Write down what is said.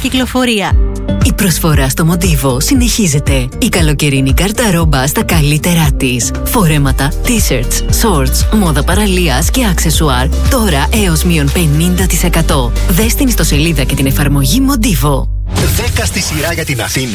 κυκλοφορία. Η προσφορά στο Μοντίβο συνεχίζεται. Η καλοκαιρινή κάρτα ρόμπα στα καλύτερά της. Φορέματα, t-shirts, shorts, μόδα παραλίας και αξεσουάρ. Τώρα έως μείον 50%. Δες την ιστοσελίδα και την εφαρμογή Μοντίβο. 10 στη σειρά για την Αθήνα.